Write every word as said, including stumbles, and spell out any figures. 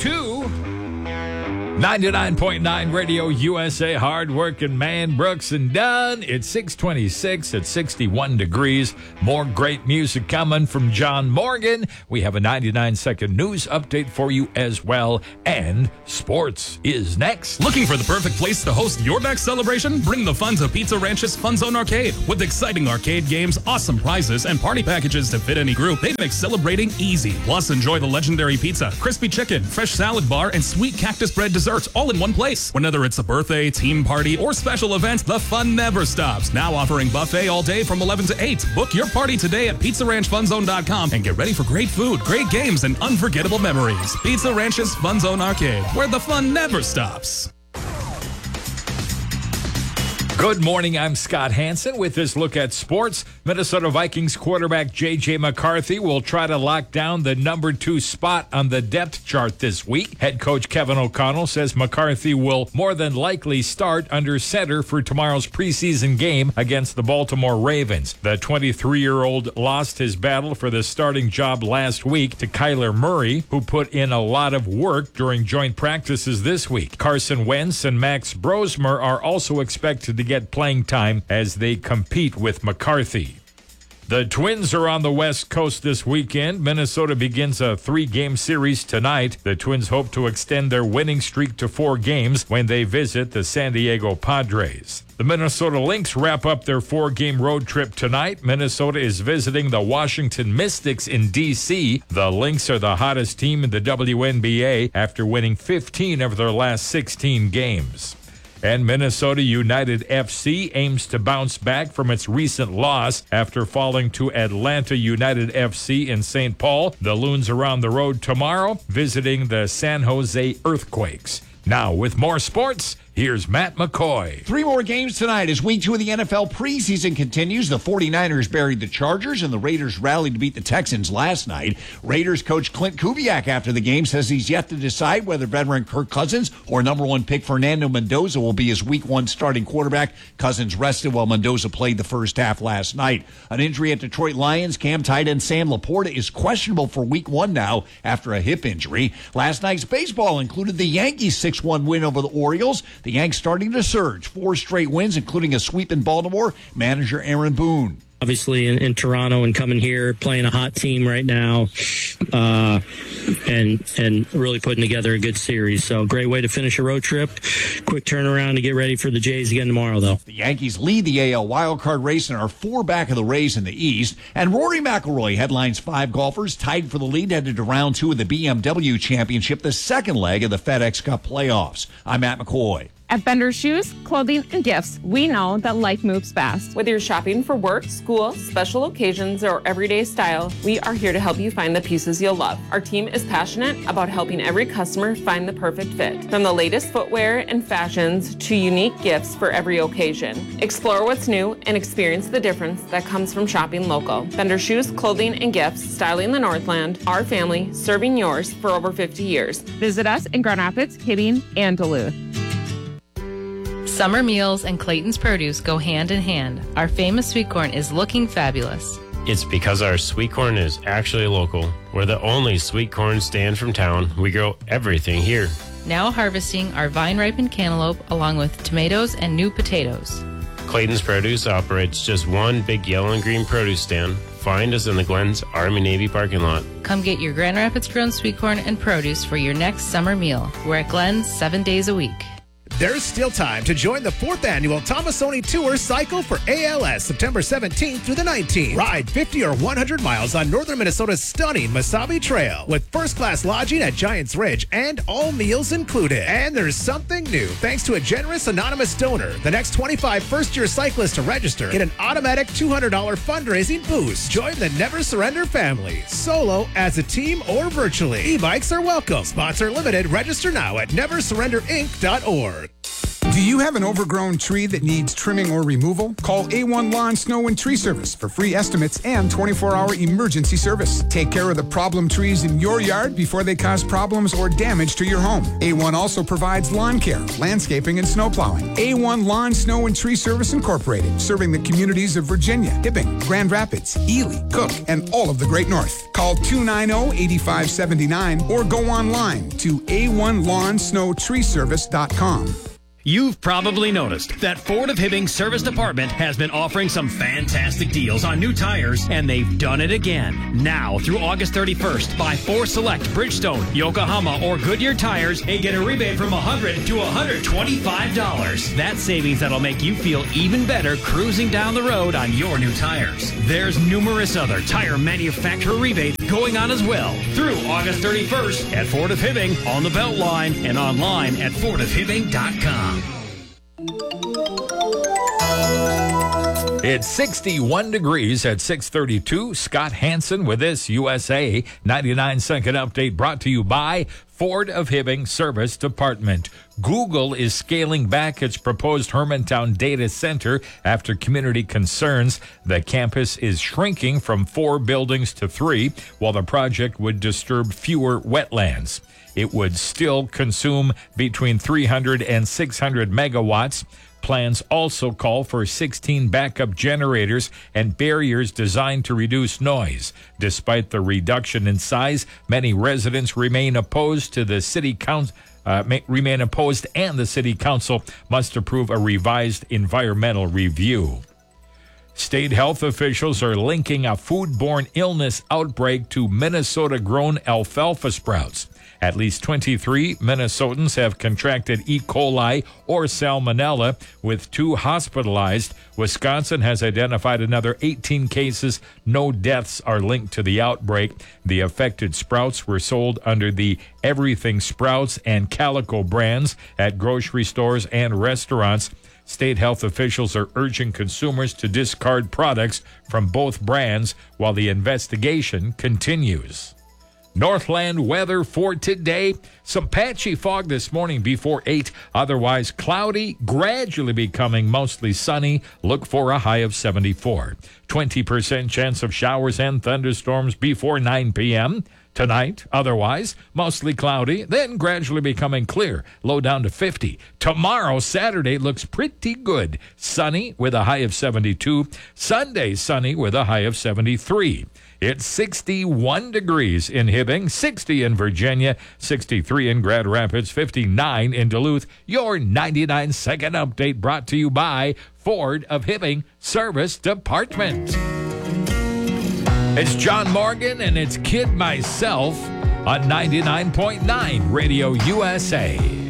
to ninety-nine point nine Radio U S A. Hard-working man, Brooks and Dunn. It's six twenty-six at sixty-one degrees. More great music coming from John Morgan. We have a ninety-nine second news update for you as well. And sports is next. Looking for the perfect place to host your next celebration? Bring the fun to Pizza Ranch's Fun Zone Arcade. With exciting arcade games, awesome prizes, and party packages to fit any group, they make celebrating easy. Plus, enjoy the legendary pizza, crispy chicken, fresh salad bar, and sweet cactus bread desserts all in one place. Whether it's a birthday, team party, or special event, the fun never stops. Now offering buffet all day from eleven to eight. Book your party today at pizza ranch fun zone dot com and get ready for great food, great games, and unforgettable memories. Pizza Ranch's Fun Zone Arcade, where the fun never stops. Good morning, I'm Scott Hansen with this look at sports. Minnesota Vikings quarterback J J. McCarthy will try to lock down the number two spot on the depth chart this week. Head coach Kevin O'Connell says McCarthy will more than likely start under center for tomorrow's preseason game against the Baltimore Ravens. The twenty-three-year-old lost his battle for the starting job last week to Kyler Murray, who put in a lot of work during joint practices this week. Carson Wentz and Max Brosmer are also expected to get playing time as they compete with McCarthy. The Twins are on the West Coast this weekend. Minnesota begins a three-game series tonight. The Twins hope to extend their winning streak to four games when they visit the San Diego Padres. The Minnesota Lynx wrap up their four-game road trip tonight. Minnesota is visiting the Washington Mystics in D C. The Lynx are the hottest team in the W N B A after winning fifteen of their last sixteen games. And Minnesota United F C aims to bounce back from its recent loss after falling to Atlanta United F C in Saint Paul. The Loons are on the road tomorrow, visiting the San Jose Earthquakes. Now, with more sports, here's Matt McCoy. Three more games tonight as week two of the N F L preseason continues. The 49ers buried the Chargers, and the Raiders rallied to beat the Texans last night. Raiders coach Clint Kubiak after the game says he's yet to decide whether veteran Kirk Cousins or number one pick Fernando Mendoza will be his week one starting quarterback. Cousins rested while Mendoza played the first half last night. An injury at Detroit Lions. Cam tight end Sam Laporta is questionable for week one now after a hip injury. Last night's baseball included the Yankees' six one win over the Orioles. The Yanks starting to surge. Four straight wins, including a sweep in Baltimore. Manager Aaron Boone. Obviously in, in Toronto and coming here, playing a hot team right now, uh, and and really putting together a good series. So great way to finish a road trip. Quick turnaround to get ready for the Jays again tomorrow, though. The Yankees lead the A L wildcard race and are four back of the Rays in the East. And Rory McIlroy headlines five golfers tied for the lead headed to round two of the B M W Championship, the second leg of the FedEx Cup playoffs. I'm Matt McCoy. At Bender Shoes, Clothing, and Gifts, we know that life moves fast. Whether you're shopping for work, school, special occasions, or everyday style, we are here to help you find the pieces you'll love. Our team is passionate about helping every customer find the perfect fit. From the latest footwear and fashions to unique gifts for every occasion. Explore what's new and experience the difference that comes from shopping local. Bender Shoes, Clothing, and Gifts, styling the Northland, our family, serving yours for over fifty years. Visit us in Grand Rapids, Hibbing, and Duluth. Summer meals and Clayton's Produce go hand in hand. Our famous sweet corn is looking fabulous. It's because our sweet corn is actually local. We're the only sweet corn stand from town. We grow everything here. Now harvesting our vine-ripened cantaloupe along with tomatoes and new potatoes. Clayton's Produce operates just one big yellow and green produce stand. Find us in the Glens Army-Navy parking lot. Come get your Grand Rapids grown sweet corn and produce for your next summer meal. We're at Glens seven days a week. There's still time to join the fourth annual Tomasoni Tour Cycle for A L S, September seventeenth through the nineteenth. Ride fifty or one hundred miles on northern Minnesota's stunning Mesabi Trail with first-class lodging at Giants Ridge and all meals included. And there's something new. Thanks to a generous anonymous donor, the next twenty-five first-year cyclists to register get an automatic two hundred dollars fundraising boost. Join the Never Surrender family, solo, as a team, or virtually. E-bikes are welcome. Sponsor limited. Register now at never surrender inc dot org. Do you have an overgrown tree that needs trimming or removal? Call A one Lawn, Snow, and Tree Service for free estimates and twenty-four hour emergency service. Take care of the problem trees in your yard before they cause problems or damage to your home. A one also provides lawn care, landscaping, and snow plowing. A one Lawn, Snow, and Tree Service Incorporated, serving the communities of Virginia, Hibbing, Grand Rapids, Ely, Cook, and all of the Great North. Call two nine zero, eight five seven nine or go online to A one lawn snow tree service dot com. You've probably noticed that Ford of Hibbing Service Department has been offering some fantastic deals on new tires, and they've done it again. Now, through August thirty-first, buy four select Bridgestone, Yokohama, or Goodyear tires and get a rebate from one hundred dollars to one hundred twenty-five dollars. That's savings that'll make you feel even better cruising down the road on your new tires. There's numerous other tire manufacturer rebates going on as well through August thirty-first at Ford of Hibbing on the Beltline and online at ford of hibbing dot com. It's sixty-one degrees at six thirty-two. Scott Hansen with this U S A ninety-nine second update brought to you by Ford of Hibbing Service Department. Google is scaling back its proposed Hermantown data center after community concerns. The campus is shrinking from four buildings to three, while the project would disturb fewer wetlands. It would still consume between three hundred and six hundred megawatts. Plans also call for sixteen backup generators and barriers designed to reduce noise. Despite the reduction in size, many residents remain opposed to the city council. Uh, may, remain opposed, and the city council must approve a revised environmental review. State health officials are linking a foodborne illness outbreak to Minnesota-grown alfalfa sprouts. At least twenty-three Minnesotans have contracted E. coli or salmonella, with two hospitalized. Wisconsin has identified another eighteen cases. No deaths are linked to the outbreak. The affected sprouts were sold under the Everything Sprouts and Calico brands at grocery stores and restaurants. State health officials are urging consumers to discard products from both brands while the investigation continues. Northland weather for today. Some patchy fog this morning before eight. Otherwise cloudy, gradually becoming mostly sunny. Look for a high of seventy-four. twenty percent chance of showers and thunderstorms before nine p.m. Tonight, otherwise, mostly cloudy, then gradually becoming clear. Low down to fifty. Tomorrow, Saturday, looks pretty good. Sunny with a high of seventy-two. Sunday, sunny with a high of seventy-three. It's sixty-one degrees in Hibbing, sixty in Virginia, sixty-three in Grand Rapids, fifty-nine in Duluth. Your ninety-nine second update brought to you by Ford of Hibbing Service Department. It's John Morgan and it's Kid Myself on ninety-nine point nine Radio U S A.